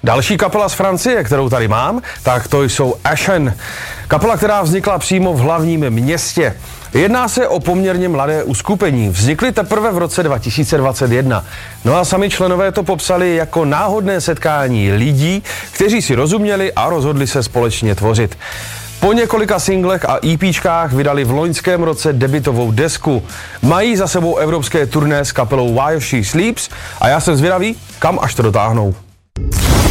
Další kapela z Francie, kterou tady mám, tak to jsou Ashen. Kapela, která vznikla přímo v hlavním městě. Jedná se o poměrně mladé uskupení. Vznikly teprve v roce 2021. No a sami členové to popsali jako náhodné setkání lidí, kteří si rozuměli a rozhodli se společně tvořit. Po několika singlech a EPčkách vydali v loňském roce debutovou desku. Mají za sebou evropské turné s kapelou While She Sleeps a já jsem zvědavý, kam až to dotáhnou.